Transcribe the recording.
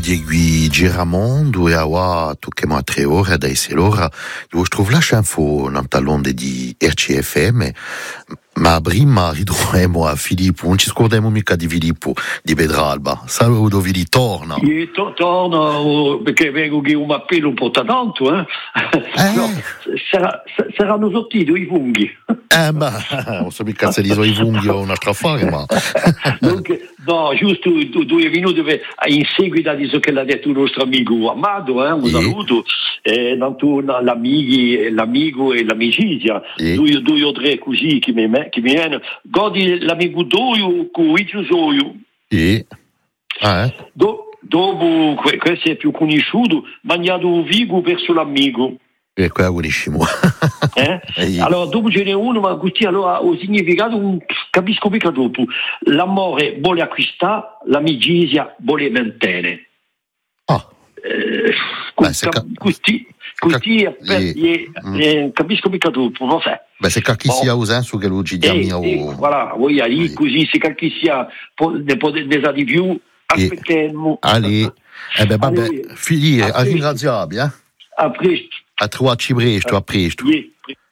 Diegui Giramondo e awa tu che ma 3 ore da essere l'ora dove trovo la chanfo nel talone di RCFM ma prima ridroemo a Filippo non ci scordiamo mica di Filippo di Bedralba salve dove li torna torna perché vengo che un appello un po' tanto no, saranno sottili i funghi non so mica se li so i funghi o un'altra affare ma dunque no giusto 2 minuti in seguito a ciò che l'ha detto il nostro amico Amado un saluto l'amico e l'amicizia 2 o 3 così che mi viene godi l'amico doio con il soio dopo questo è più conosciuto mangiato vigo verso l'amico e qua buonissimo allora dopo ce n'è uno ma così allora ho significato capisco mica dopo l'amore vuole acquistare l'amicizia vuole mantenere così capisco mica dopo vabbè se chi sia usato che lo giriamo voilà voi lì così se chi sia ne di più aspettiamo vabbè figli a ringraziarvi a presto a trovarci presto